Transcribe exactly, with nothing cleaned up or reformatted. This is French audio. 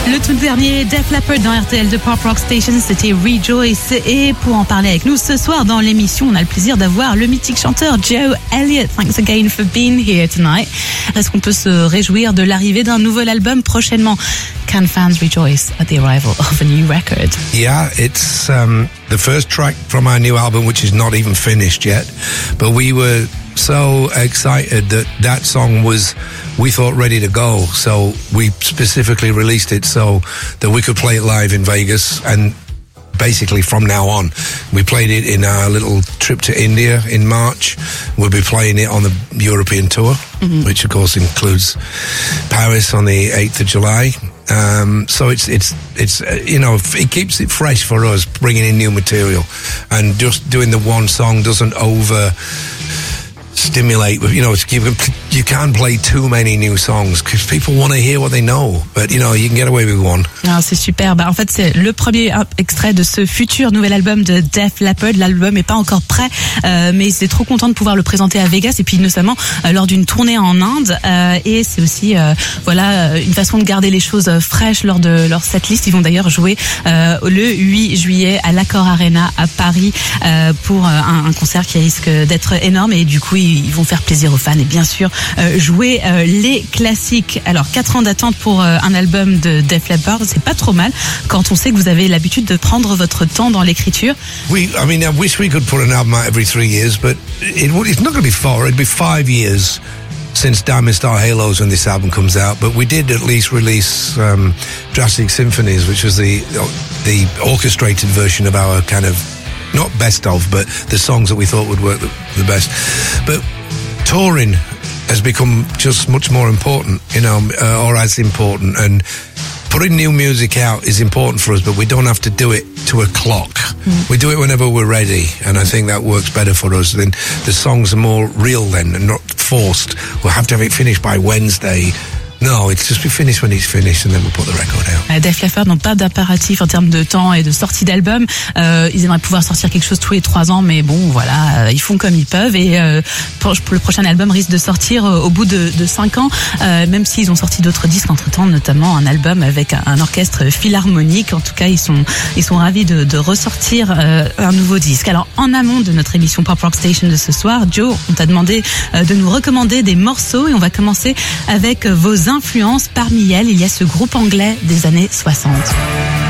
Le tout dernier Def Leppard dans R T L de Pop Rock Station, c'était Rejoice. Et pour en parler avec nous ce soir dans l'émission, on a le plaisir d'avoir le mythique chanteur Joe Elliott. Thanks again for being here tonight. Est-ce qu'on peut se réjouir de l'arrivée d'un nouvel album prochainement? Can fans rejoice at the arrival of a new record? Yeah, it's um, the first track from our new album, which is not even finished yet. But we were so excited that that song was, we thought, ready to go. So we specifically released it so that we could play it live in Vegas. And basically from now on, we played it in our little trip to India in March. We'll be playing it on the European tour, mm-hmm. which of course includes Paris on the eighth of July. Um, so it's, it's, it's, uh, you know, it keeps it fresh for us, bringing in new material, and just doing the one song doesn't over stimulate. You know, you, you can't play too many new songs because people want to hear what they know, but you know, you can get away with one. Ah, c'est super. Bah, en fait, c'est le premier extrait de ce futur nouvel album de Def Leppard. L'album est pas encore prêt, euh, mais c'est trop content de pouvoir le présenter à Vegas, et puis notamment euh, lors d'une tournée en Inde. Euh, et c'est aussi, euh, voilà, une façon de garder les choses fraîches lors de leur setlist. Ils vont d'ailleurs jouer euh, le huit juillet à l'Accor Arena à Paris euh, pour un, un concert qui risque d'être énorme, et du coup ils vont faire plaisir aux fans et bien sûr euh, jouer euh, les classiques. Alors quatre ans d'attente pour euh, un album de Def Leppard, c'est pas trop mal quand on sait que vous avez l'habitude de prendre votre temps dans l'écriture. We, I mean, I wish we could put an album out every three years, but it, it's not going to be four. It'd be five years since Diamond Star Halos when this album comes out. But we did at least release um, Drastic Symphonies, which was the the orchestrated version of our kind of, not best of, but the songs that we thought would work the, the best. But touring has become just much more important, you know, uh, or as important. And putting new music out is important for us, but we don't have to do it to a clock. Mm. We do it whenever we're ready, and I think that works better for us. Then the songs are more real then and not forced. We'll have to have it finished by Wednesday. No, it's just be finished when it's finished, and then we'll put the record out. Def Leppard n'ont pas d'impératif en termes de temps et de sortie d'album. Euh, ils aimeraient pouvoir sortir quelque chose tous les trois ans, mais bon, voilà, euh, ils font comme ils peuvent. Et euh, pour, pour le prochain album risque de sortir euh, au bout de, de cinq ans, euh, même s'ils ont sorti d'autres disques entre-temps, notamment un album avec un, un orchestre philharmonique. En tout cas, ils sont ils sont ravis de, de ressortir euh, un nouveau disque. Alors, en amont de notre émission Pop Rock Station de ce soir, Joe, on t'a demandé euh, de nous recommander des morceaux, et on va commencer avec vos influences. Parmi elles, il y a ce groupe anglais des années soixante.